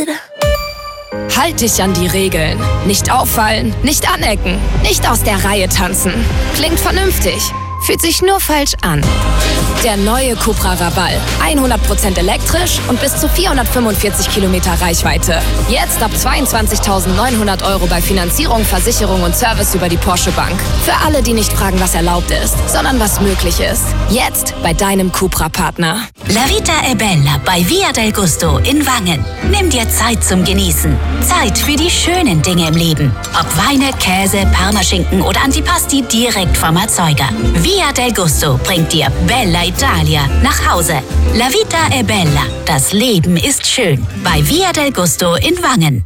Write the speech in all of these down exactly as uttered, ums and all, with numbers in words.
Halt dich an die Regeln. Nicht auffallen, nicht anecken, nicht aus der Reihe tanzen. Klingt vernünftig, fühlt sich nur falsch an. Der neue Cupra Raval. hundert Prozent elektrisch und bis zu vierhundertfünfundvierzig Kilometer Reichweite. Jetzt ab zweiundzwanzigtausendneunhundert Euro bei Finanzierung, Versicherung und Service über die Porsche Bank. Für alle, die nicht fragen, was erlaubt ist, sondern was möglich ist. Jetzt bei deinem Cupra-Partner. La Vita è Bella bei Via del Gusto in Wangen. Nimm dir Zeit zum Genießen. Zeit für die schönen Dinge im Leben. Ob Weine, Käse, Parmaschinken oder Antipasti direkt vom Erzeuger. Via del Gusto bringt dir Bella Italia nach Hause. La Vita è Bella. Das Leben ist schön. Bei Via del Gusto in Wangen.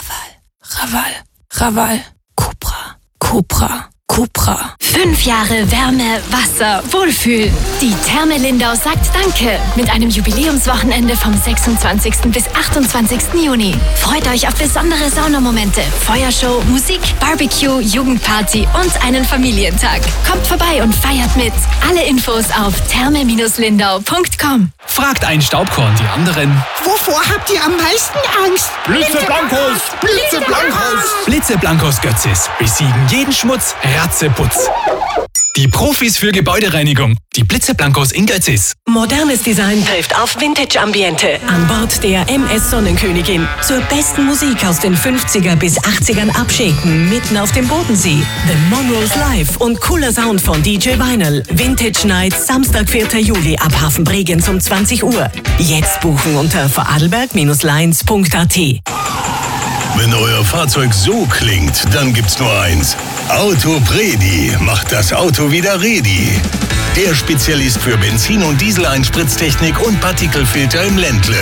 Raval, Raval, Raval. Cupra, Cupra, Cupra. Fünf Jahre Wärme, Wasser, Wohlfühl. Die Therme Lindau sagt Danke mit einem Jubiläumswochenende vom sechsundzwanzigsten bis achtundzwanzigsten Juni. Freut euch auf besondere Saunamomente, Feuershow, Musik, Barbecue, Jugendparty und einen Familientag. Kommt vorbei und feiert mit. Alle Infos auf therme lindau punkt com. Fragt ein Staubkorn die anderen. Wovor habt ihr am meisten Angst? Blitzeblankos! Blitzeblankos! Blitzeblankos Götzis besiegen jeden Schmutz, Ratzeputz. Die Profis für Gebäudereinigung. Die Blitzeblankos in Götzis. Modernes Design trifft auf Vintage-Ambiente. An Bord der M S Sonnenkönigin. Zur besten Musik aus den fünfziger bis achtzigern abschenken, mitten auf dem Bodensee. The Monroes Live und cooler Sound von D J Vinyl. Vintage Night, Samstag, vierter Juli ab Hafen Bregenz um zwanzig Uhr. Jetzt buchen unter vorarlberg Lines punkt a t. Wenn euer Fahrzeug so klingt, dann gibt's nur eins. Autopredi macht das Auto wieder ready. Der Spezialist für Benzin- und Dieseleinspritztechnik und Partikelfilter im Ländle.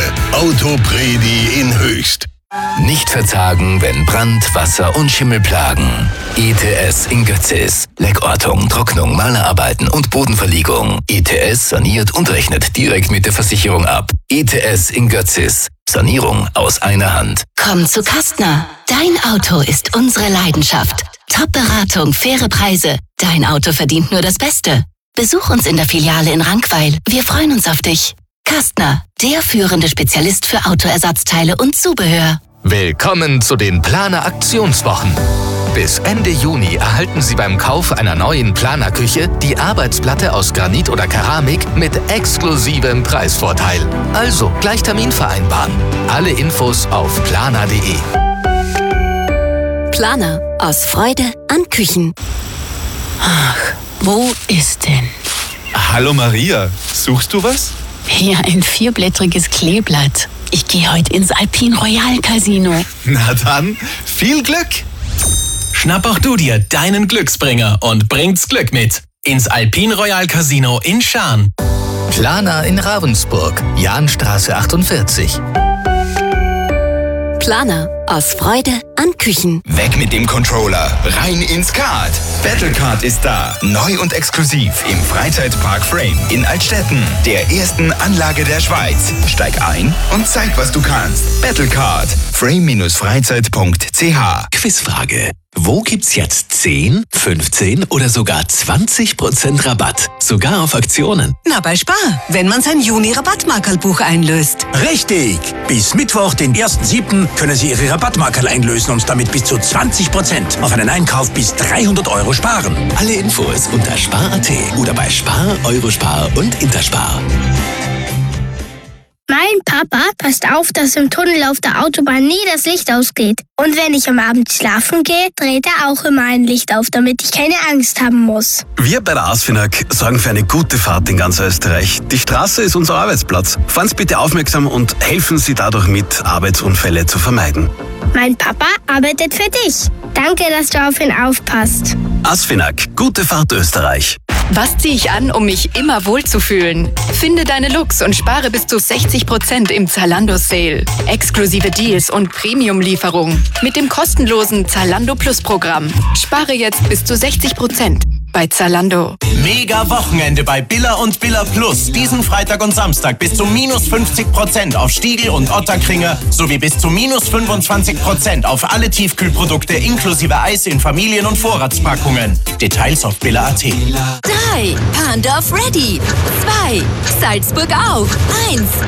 Autopredi in Höchst. Nicht verzagen, wenn Brand, Wasser und Schimmel plagen. E T S in Götzis. Leckortung, Trocknung, Malerarbeiten und Bodenverlegung. E T S saniert und rechnet direkt mit der Versicherung ab. E T S in Götzis. Sanierung aus einer Hand. Komm zu Kastner. Dein Auto ist unsere Leidenschaft. Top-Beratung, faire Preise. Dein Auto verdient nur das Beste. Besuch uns in der Filiale in Rankweil. Wir freuen uns auf dich. Kastner, der führende Spezialist für Autoersatzteile und Zubehör. Willkommen zu den Planer Aktionswochen. Bis Ende Juni erhalten Sie beim Kauf einer neuen Planerküche die Arbeitsplatte aus Granit oder Keramik mit exklusivem Preisvorteil. Also gleich Termin vereinbaren. Alle Infos auf planer punkt de. Planer, aus Freude an Küchen. Ach, wo ist denn? Hallo Maria, suchst du was? Ja, ein vierblättriges Kleeblatt. Ich gehe heute ins Alpine Royal Casino. Na dann, viel Glück! Schnapp auch du dir deinen Glücksbringer und bringt's Glück mit. Ins Alpine Royal Casino in Schaan. Planer in Ravensburg, Jahnstraße achtundvierzig. Planer, aus Freude an Küchen. Weg mit dem Controller, rein ins Kart. Battlecard ist da. Neu und exklusiv im Freizeitpark Frame in Altstetten, der ersten Anlage der Schweiz. Steig ein und zeig, was du kannst. Battlecard. frame Freizeit punkt c h. Quizfrage. Wo gibt's jetzt zehn, fünfzehn oder sogar zwanzig Prozent Rabatt? Sogar auf Aktionen. Na, bei Spar, wenn man sein Juni-Rabattmarkerlbuch einlöst. Richtig! Bis Mittwoch, den ersten siebten können Sie Ihre Rabattmarkerl einlösen und damit bis zu zwanzig Prozent auf einen Einkauf bis dreihundert Euro sparen. Alle Infos unter spar punkt at oder bei Spar, Eurospar und Interspar. Mein Papa passt auf, dass im Tunnel auf der Autobahn nie das Licht ausgeht. Und wenn ich am Abend schlafen gehe, dreht er auch immer ein Licht auf, damit ich keine Angst haben muss. Wir bei der ASFINAG sorgen für eine gute Fahrt in ganz Österreich. Die Straße ist unser Arbeitsplatz. Fahren Sie bitte aufmerksam und helfen Sie dadurch mit, Arbeitsunfälle zu vermeiden. Mein Papa arbeitet für dich. Danke, dass du auf ihn aufpasst. ASFINAG, gute Fahrt Österreich. Was ziehe ich an, um mich immer wohlzufühlen? Finde deine Looks und spare bis zu sechzig Prozent im Zalando Sale. Exklusive Deals und Premium-Lieferung mit dem kostenlosen Zalando Plus Programm. Spare jetzt bis zu sechzig Prozent bei Zalando. Mega Wochenende bei Billa und Billa Plus. Diesen Freitag und Samstag bis zu minus fünfzig Prozent auf Stiegel und Otterkringer sowie bis zu minus fünfundzwanzig Prozent auf alle Tiefkühlprodukte inklusive Eis in Familien- und Vorratspackungen. Details auf billa punkt at. Drei, Pandorf ready. Zwei, Salzburg auf. Eins.